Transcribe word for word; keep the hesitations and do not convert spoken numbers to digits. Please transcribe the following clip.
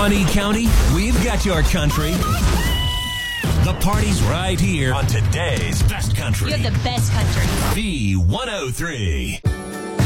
Shawnee County, we've got your country. The party's right here on today's best country. You have the best country. V one oh three.